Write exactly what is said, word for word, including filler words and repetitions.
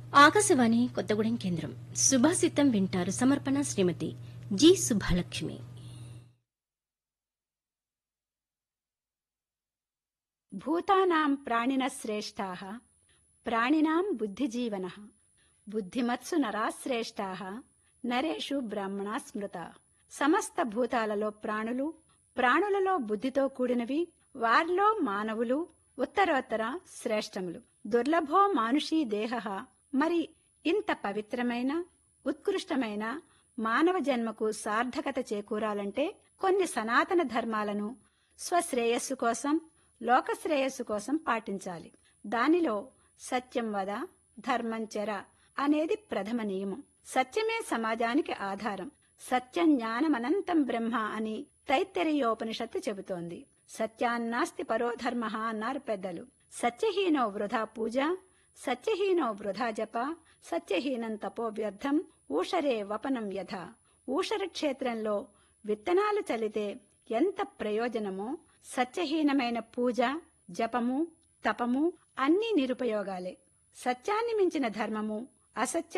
ఆకాశవాణి కొత్తగూడెం కేంద్రం సుభాషితం వింటారు. సమర్పణ శ్రీమతి జి సుభాలక్ష్మి. భూతానాం ప్రాణినః శ్రేష్ఠాః ప్రాణినాం బుద్ధిజీవనః బుద్ధిమత్సు నరాశ్రేష్ఠాః నరేషు బ్రాహ్మణా స్మృతాః. సమస్త భూతాలలో ప్రాణులు, ప్రాణులలో బుద్ధితో కూడినవి, వారిలో మానవులు ఉత్తరోత్తర శ్రేష్టములు. దుర్లభో మానుషీ దేహః. మరి ఇంత పవిత్రమైన ఉత్కృష్టమైన మానవ జన్మకు సార్థకత చేకూరాలంటే కొన్ని సనాతన ధర్మాలను స్వశ్రేయస్సు కోసం, లోకశ్రేయస్సు కోసం పాటించాలి. దానిలో సత్యం వద, ధర్మం చెర అనేది ప్రథమ నియమం. సత్యమే సమాజానికి ఆధారం. సత్యం జ్ఞానమనంతం బ్రహ్మ అని తైత్తరీయోపనిషత్తు చెబుతోంది. సత్యాన్నాస్తి పరోధర్మ అన్నారు పెద్దలు. సత్యహీనో వృధా పూజ, సత్యహీనో వృధా జప, సత్యహీనం తపో వ్యర్థం, ఊషరే వపనం యథ. ఊషర క్షేత్రంలో విత్తనాలు చల్లితే ఎంత ప్రయోజనమో, సత్యహీనమైన పూజ, జపము, తపము అన్నీ నిరుపయోగాలే. సత్యాన్ని మించిన ధర్మము, అసత్యం